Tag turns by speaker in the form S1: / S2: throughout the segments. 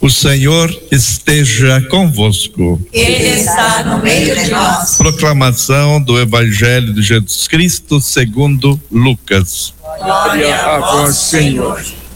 S1: O Senhor esteja convosco.
S2: Ele está no meio de nós.
S1: Proclamação do Evangelho de Jesus Cristo segundo Lucas.
S2: Glória a vós, Senhor.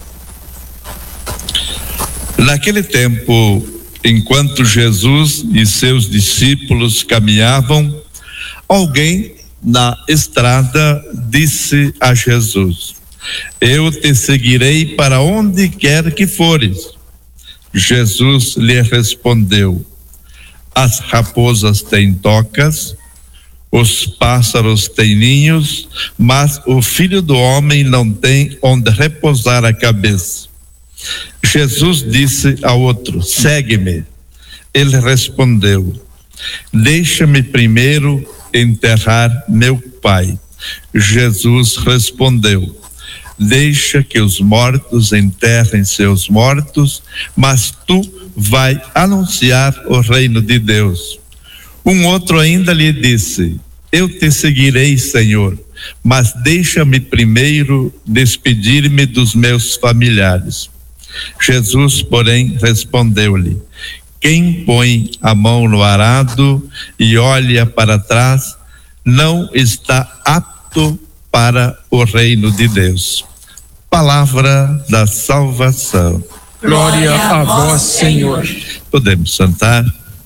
S1: Naquele tempo, enquanto Jesus e seus discípulos caminhavam, alguém na estrada disse a Jesus: Eu te seguirei para onde quer que fores. Jesus lhe respondeu: As raposas têm tocas, os pássaros têm ninhos, mas o Filho do Homem não tem onde repousar a cabeça. Jesus disse ao outro: Segue-me. Ele respondeu: Deixa-me primeiro enterrar meu pai. Jesus respondeu: Deixa que os mortos enterrem seus mortos, mas tu vai anunciar o reino de Deus. Um outro ainda lhe disse: Eu te seguirei, Senhor, mas deixa-me primeiro despedir-me dos meus familiares. Jesus, porém, respondeu-lhe: Quem põe a mão no arado e olha para trás, não está apto para o reino de Deus. Palavra da salvação.
S2: Glória a vós, Senhor.
S1: Podemos sentar.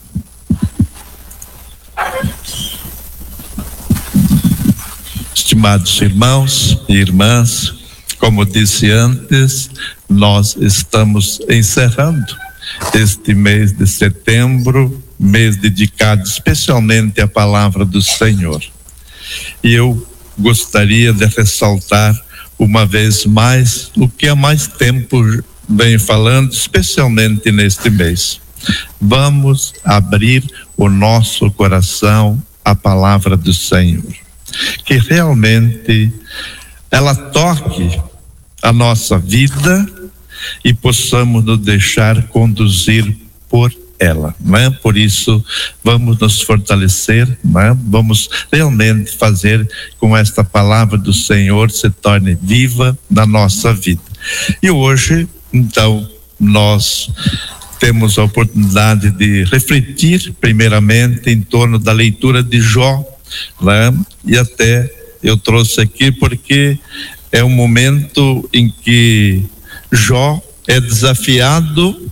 S1: Estimados irmãos e irmãs, como disse antes, nós estamos encerrando este mês de setembro, mês dedicado especialmente à palavra do Senhor. E eu gostaria de ressaltar uma vez mais o que há mais tempo venho falando, especialmente neste mês. Vamos abrir o nosso coração à palavra do Senhor, que realmente ela toque a nossa vida e possamos nos deixar conduzir por ela, né? Por isso vamos nos fortalecer, né? Vamos realmente fazer com esta palavra do Senhor se torne viva na nossa vida. E hoje, então, nós temos a oportunidade de refletir primeiramente em torno da leitura de Jó, né? E até eu trouxe aqui porque é um momento em que Jó é desafiado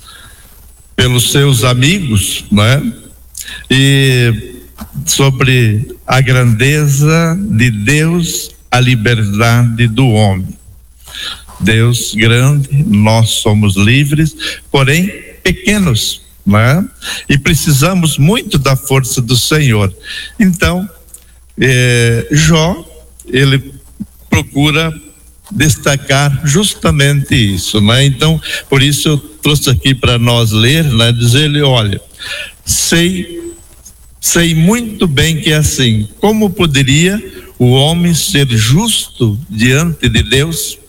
S1: pelos seus amigos, né? E sobre a grandeza de Deus, a liberdade do homem. Deus grande, nós somos livres, porém pequenos, né? E precisamos muito da força do Senhor. Então, Jó, ele procura destacar justamente isso, né? Então, por isso eu trouxe aqui para nós ler, né? Dizer-lhe: olha, sei muito bem que é assim. Como poderia o homem ser justo diante de Deus?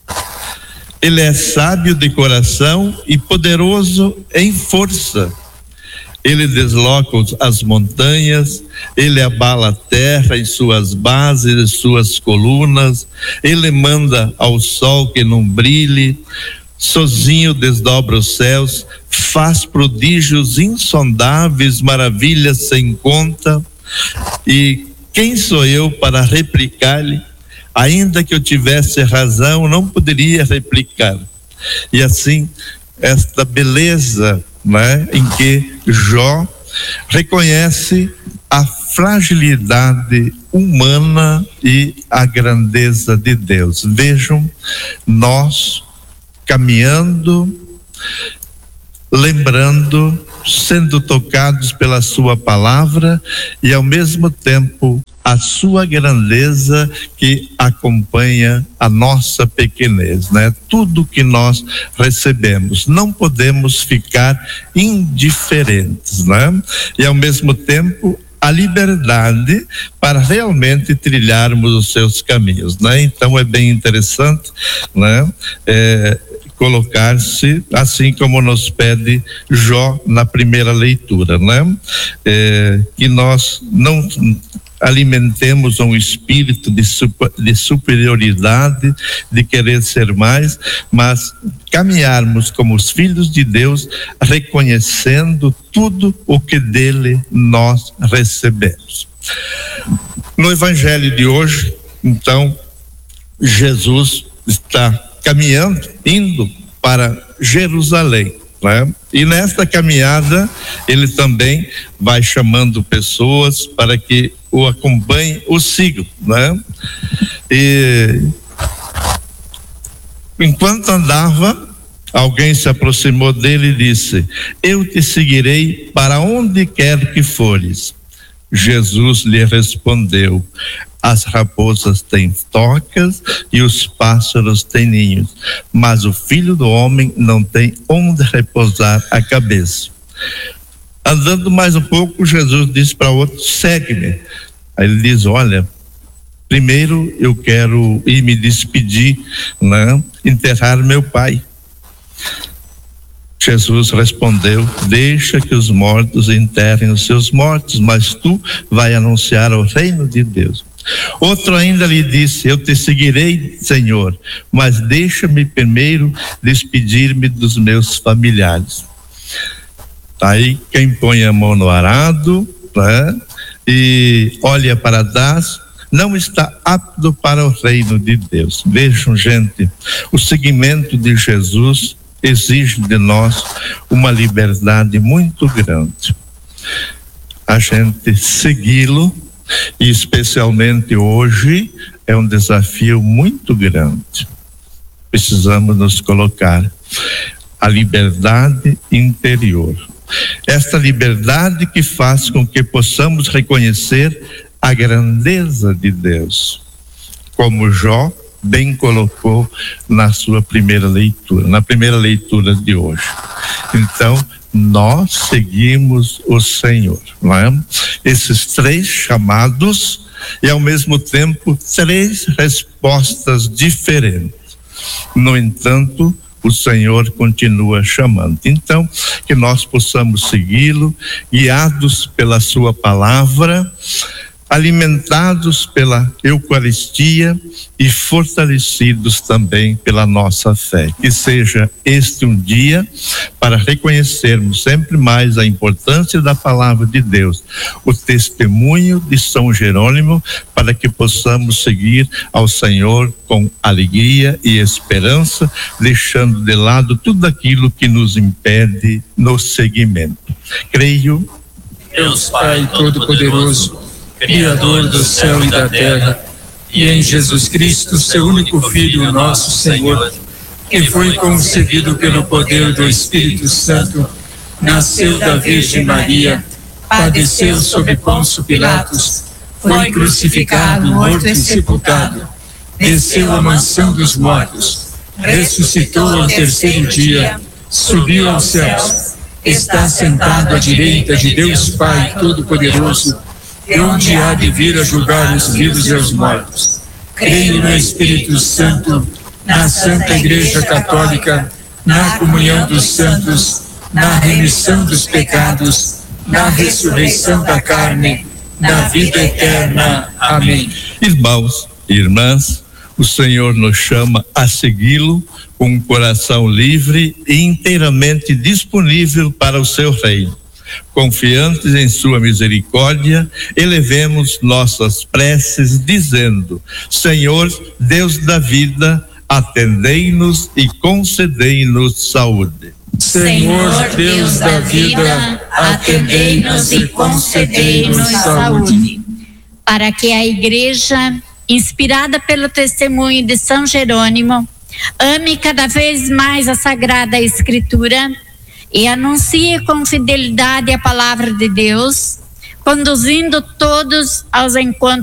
S1: Ele é sábio de coração e poderoso em força. Ele desloca as montanhas, ele abala a terra em suas bases, em suas colunas, ele manda ao sol que não brilhe, sozinho desdobra os céus, faz prodígios insondáveis, maravilhas sem conta. E quem sou eu para replicar-lhe? Ainda que eu tivesse razão, não poderia replicar. E assim, esta beleza, né, em que Jó reconhece a fragilidade humana e a grandeza de Deus. Vejam, nós caminhando, lembrando, sendo tocados pela sua palavra e ao mesmo tempo a sua grandeza que acompanha a nossa pequenez, né? Tudo que nós recebemos, não podemos ficar indiferentes, né? E ao mesmo tempo a liberdade para realmente trilharmos os seus caminhos, né? Então é bem interessante, né? Colocar-se assim como nos pede Jó na primeira leitura, né? Que nós não alimentemos um espírito de superioridade, de querer ser mais, mas caminharmos como os filhos de Deus, reconhecendo tudo o que dele nós recebemos. No Evangelho de hoje, então, Jesus está caminhando, indo para Jerusalém, né? E nesta caminhada ele também vai chamando pessoas para que o acompanhem, o sigam, né? E enquanto andava, alguém se aproximou dele e disse: eu te seguirei para onde quer que fores. Jesus lhe respondeu: as raposas têm tocas e os pássaros têm ninhos, mas o Filho do Homem não tem onde repousar a cabeça. Andando mais um pouco, Jesus disse para outro: segue-me. Aí ele diz: olha, primeiro eu quero ir me despedir, né? Enterrar meu pai. Jesus respondeu: deixa que os mortos enterrem os seus mortos, mas tu vai anunciar o reino de Deus. Outro ainda lhe disse: eu te seguirei, Senhor, mas deixa-me primeiro despedir-me dos meus familiares. Aí quem põe a mão no arado, né, e olha para trás, não está apto para o reino de Deus. Vejam, gente, o seguimento de Jesus exige de nós uma liberdade muito grande. A gente segui-lo, e especialmente hoje, é um desafio muito grande. Precisamos nos colocar a liberdade interior. Esta liberdade que faz com que possamos reconhecer a grandeza de Deus, como Jó bem colocou na sua primeira leitura, na primeira leitura de hoje. Então, nós seguimos o Senhor, não é? Esses três chamados e ao mesmo tempo três respostas diferentes. No entanto, o Senhor continua chamando. Então, que nós possamos segui-lo, guiados pela sua palavra, alimentados pela Eucaristia e fortalecidos também pela nossa fé. Que seja este um dia para reconhecermos sempre mais a importância da palavra de Deus, o testemunho de São Jerônimo, para que possamos seguir ao Senhor com alegria e esperança, deixando de lado tudo aquilo que nos impede no seguimento. Creio,
S2: Deus Pai Todo-Poderoso, Criador do céu e da terra, e em Jesus Cristo, seu único Filho, nosso Senhor, que foi concebido pelo poder do Espírito Santo, nasceu da Virgem Maria, padeceu sob Pôncio Pilatos, foi crucificado, morto e sepultado, desceu à mansão dos mortos, ressuscitou ao terceiro dia, subiu aos céus, está sentado à direita de Deus Pai Todo-Poderoso, e onde há de vir a julgar os vivos e os mortos. Creio no Espírito Santo, na Santa Igreja Católica, na comunhão dos santos, na remissão dos pecados, na ressurreição da carne, na vida eterna. Amém.
S1: Irmãos e irmãs, o Senhor nos chama a segui-lo com um coração livre e inteiramente disponível para o seu reino. Confiantes em sua misericórdia, elevemos nossas preces dizendo: Senhor, Deus da vida, atendei-nos e concedei-nos saúde.
S2: Senhor, Deus da vida, atendei-nos e concedei-nos saúde.
S3: Para que a Igreja, inspirada pelo testemunho de São Jerônimo, ame cada vez mais a Sagrada Escritura e anuncie com fidelidade a palavra de Deus, conduzindo todos aos encontros